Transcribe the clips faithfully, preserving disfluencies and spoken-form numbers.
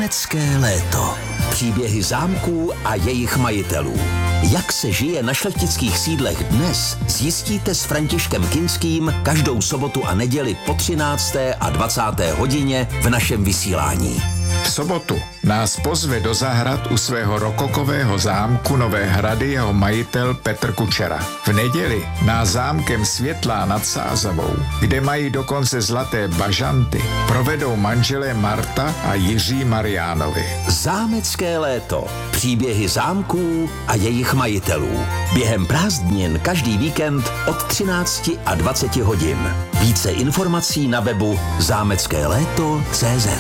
Zámecké léto. Příběhy zámků a jejich majitelů. Jak se žije na šlechtických sídlech dnes, zjistíte s Františkem Kinským každou sobotu a neděli po třinácté a dvacáté hodině v našem vysílání. V sobotu nás pozve do zahrad u svého rokokového zámku Nové Hrady jeho majitel Petr Kučera. V neděli nás zámkem Světlá nad Sázavou, kde mají dokonce zlaté bažanty, provedou manželé Marta a Jiří Mariánovi. Zámecké léto. Příběhy zámků a jejich majitelů. Během prázdnin každý víkend od třinácti a dvaceti hodin. Více informací na webu zámecké léto tečka cé zet.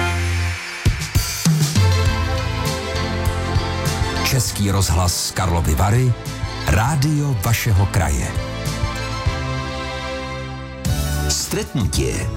Český rozhlas Karlovy Vary, rádio vašeho kraje. Stretnutie.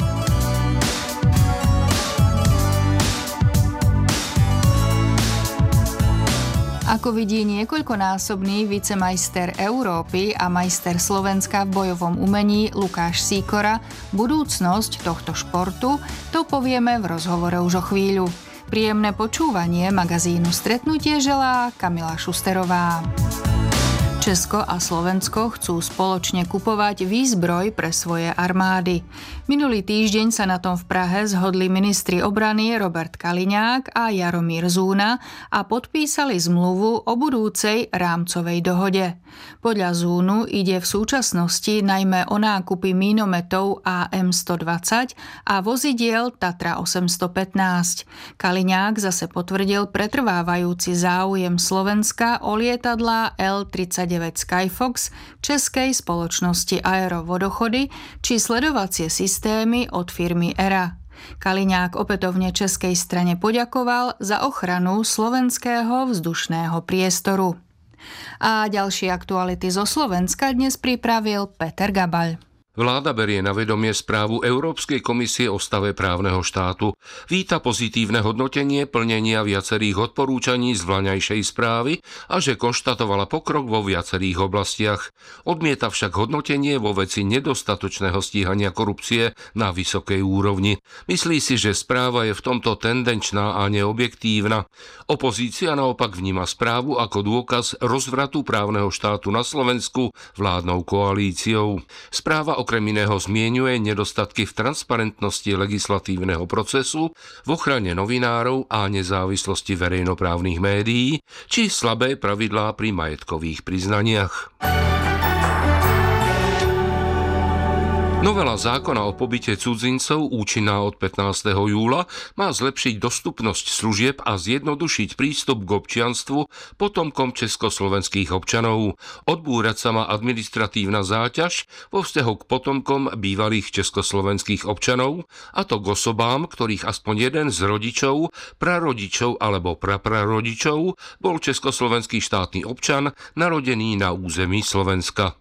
Ako vidí niekoľkonásobný vicemajster Európy a majster Slovenska v bojovom umení Lukáš Sýkora budúcnosť tohto športu, to povieme v rozhovore už o chvíľu. Príjemné počúvanie magazínu Stretnutie želá Kamila Šusterová. Česko a Slovensko chcú spoločne kupovať výzbroj pre svoje armády. Minulý týždeň sa na tom v Prahe zhodli ministri obrany Robert Kaliňák a Jaromír Zúna a podpísali zmluvu o budúcej rámcovej dohode. Podľa Zúnu ide v súčasnosti najmä o nákupy mínometov á em stodvadsať a vozidiel Tatra osemstopätnásť. Kaliňák zase potvrdil pretrvávajúci záujem Slovenska o lietadlá el tridsaťdeväť Skyfox českej spoločnosti Aero Vodochody či sledovacie systémy od firmy é er á. Kaliňák opätovne českej strane poďakoval za ochranu slovenského vzdušného priestoru. A ďalšie aktuality zo Slovenska dnes pripravil Peter Gabaľ. Vláda berie na vedomie správu Európskej komisie o stave právneho štátu. Víta pozitívne hodnotenie plnenia viacerých odporúčaní z vlaňajšej správy a že konštatovala pokrok vo viacerých oblastiach. Odmieta však hodnotenie vo veci nedostatočného stíhania korupcie na vysokej úrovni. Myslí si, že správa je v tomto tendenčná a neobjektívna. Opozícia naopak vníma správu ako dôkaz rozvratu právneho štátu na Slovensku vládnou koalíciou. Správa okrem iného zmieňuje nedostatky v transparentnosti legislatívneho procesu, v ochrane novinárov a nezávislosti verejnoprávnych médií, či slabé pravidlá pri majetkových priznaniach. Novela zákona o pobyte cudzincov, účinná od pätnásteho júla, má zlepšiť dostupnosť služieb a zjednodušiť prístup k občianstvu potomkom československých občanov. Odbúrať sa má administratívna záťaž vo vzťahu k potomkom bývalých československých občanov, a to k osobám, ktorých aspoň jeden z rodičov, prarodičov alebo praprarodičov bol československý štátny občan narodený na území Slovenska.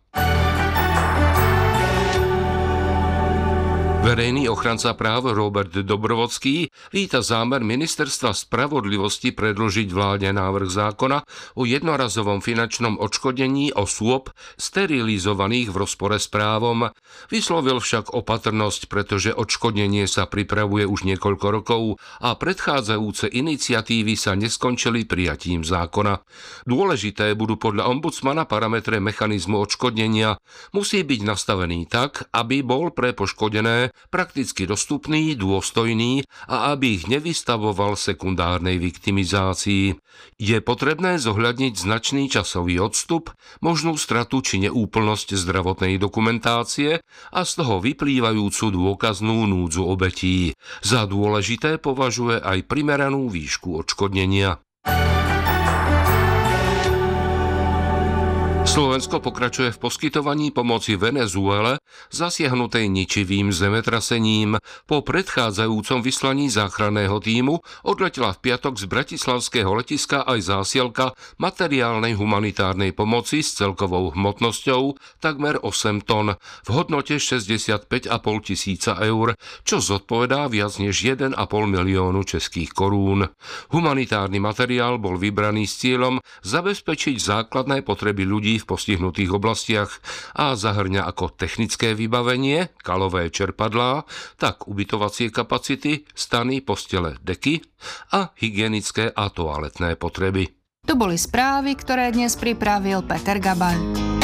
Verejný ochranca práv Robert Dobrovodský víta zámer Ministerstva spravodlivosti predložiť vláde návrh zákona o jednorazovom finančnom odškodnení osôb sterilizovaných v rozpore s právom. Vyslovil však opatrnosť, pretože odškodnenie sa pripravuje už niekoľko rokov a predchádzajúce iniciatívy sa neskončili prijatím zákona. Dôležité budú podľa ombudsmana parametre mechanizmu odškodnenia. Musí byť nastavený tak, aby bol pre poškodené prakticky dostupný, dôstojný a aby ich nevystavoval sekundárnej viktimizácii. Je potrebné zohľadniť značný časový odstup, možnú stratu či neúplnosť zdravotnej dokumentácie a z toho vyplývajúcu dôkaznú núdzu obetí. Za dôležité považuje aj primeranú výšku odškodnenia. Slovensko pokračuje v poskytovaní pomoci Venezuele zasiahnutej ničivým zemetrasením. Po predchádzajúcom vyslaní záchranného tímu odletela v piatok z bratislavského letiska aj zásielka materiálnej humanitárnej pomoci s celkovou hmotnosťou takmer osem ton v hodnote šesťdesiatpäť a pol tisíca eur, čo zodpovedá viac než jeden a pol miliónu českých korún. Humanitárny materiál bol vybraný s cieľom zabezpečiť základné potreby ľudí ľudí v postihnutých oblastiach a zahrňa ako technické vybavenie, kalové čerpadlá, tak ubytovacie kapacity, stany, postele, deky a hygienické a toaletné potreby. To boli správy, ktoré dnes pripravil Peter Gabaľ.